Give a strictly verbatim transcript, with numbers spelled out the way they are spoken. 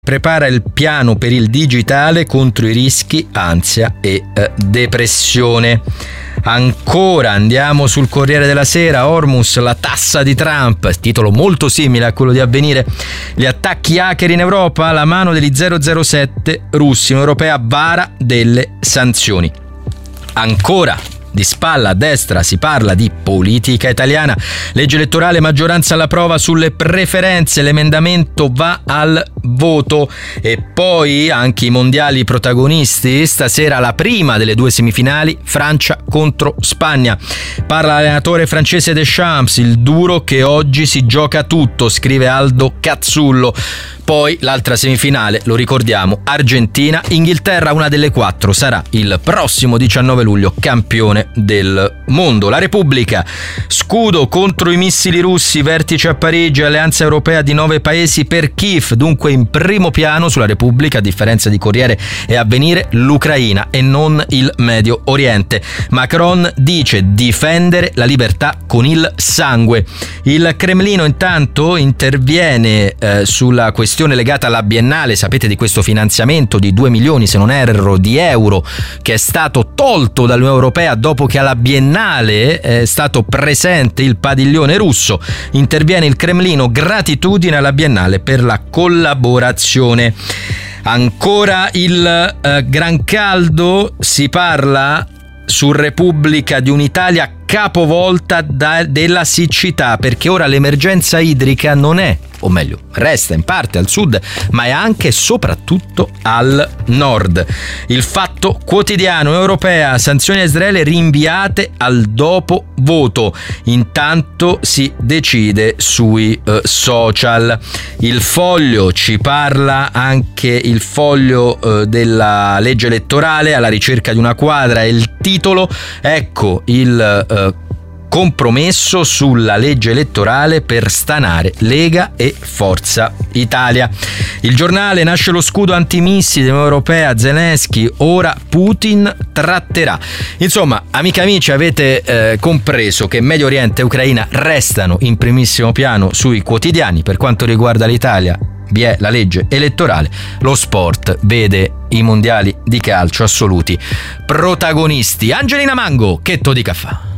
Prepara il piano per il digitale contro i rischi, ansia e eh, depressione. Ancora andiamo sul Corriere della Sera. Hormuz, la tassa di Trump, titolo molto simile a quello di Avvenire. Gli attacchi hacker in Europa, la mano degli zero zero sette russi. L'Unione Europea vara delle sanzioni. Ancora di spalla a destra si parla di politica italiana. Legge elettorale, maggioranza alla prova sulle preferenze, l'emendamento va al voto. E poi anche i mondiali protagonisti, stasera la prima delle due semifinali, Francia contro Spagna. Parla l'allenatore francese Deschamps, il duro che oggi si gioca tutto, scrive Aldo Cazzullo. Poi l'altra semifinale, lo ricordiamo, Argentina-Inghilterra, una delle quattro sarà il prossimo diciannove luglio campione del mondo. La Repubblica, scudo contro i missili russi, vertice a Parigi, alleanza europea di nove paesi per Kiev. Dunque in primo piano sulla Repubblica, a differenza di Corriere e Avvenire, l'Ucraina e non il Medio Oriente. Macron dice difendere la libertà con il sangue. Il Cremlino intanto interviene eh, sulla questione legata alla Biennale. Sapete di questo finanziamento di due milioni, se non erro, di euro che è stato tolto dall'Unione Europea dopo che alla Biennale è stato presente il padiglione russo. Interviene il Cremlino, gratitudine alla Biennale per la collaborazione. Ancora il eh, gran caldo, si parla su Repubblica di un'Italia capovolta da, della siccità, perché ora l'emergenza idrica non è, o meglio, resta in parte al sud, ma è anche e soprattutto al nord. Il Fatto Quotidiano, europea, sanzioni a Israele rinviate al dopo voto. Intanto si decide sui eh, social. Il Foglio, ci parla anche il Foglio eh, della legge elettorale, alla ricerca di una quadra, il titolo, ecco il eh, compromesso sulla legge elettorale per stanare Lega e Forza Italia. Il Giornale, nasce lo scudo antimissili dell'Unione Europea, Zelensky, ora Putin tratterà. Insomma, amici e amici, avete eh, compreso che Medio Oriente e Ucraina restano in primissimo piano sui quotidiani. Per quanto riguarda l'Italia vi è la legge elettorale, lo sport vede i mondiali di calcio assoluti protagonisti. Angelina Mango, che to di caffè.